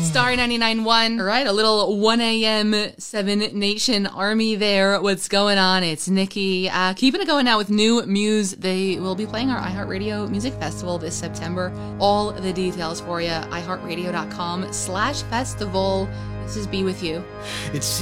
Star 99.1. All right, a little 1 a.m. 7 Nation Army there. What's going on? It's Nikki. Keeping it going now with New Muse. They will be playing our iHeartRadio Music Festival this September. All the details for you, iHeartRadio.com/festival. This is Be With You. It's